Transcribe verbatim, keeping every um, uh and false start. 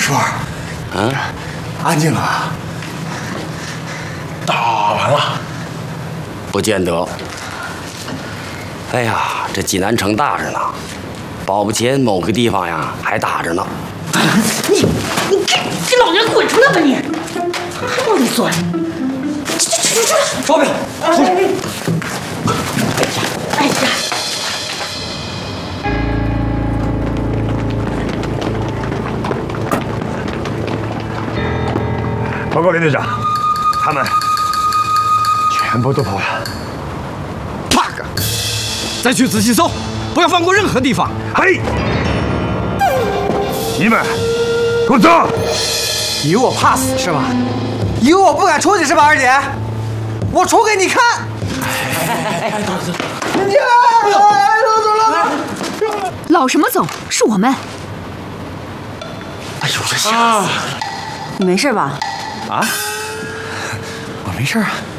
叔儿， 嗯， 安静啊。打完了？ 不见得。哎呀，这济南城大着呢，保不齐某个地方呀还打着呢。 你你给给老娘滚出来吧你！还往里钻！去去去去！ 招标，出来！ 哎呀哎呀！ 报告连队长，他们全部都跑了。 啪个！再去仔细搜，不要放过任何地方。 嘿，你们给我走！ 以为我怕死是吧？以为我不敢出去是吧，二姐？我出给你看！哎哎，走走走！ 老什么走？是我们。 哎呦，这吓死了！ 你没事吧？ 啊，我没事啊。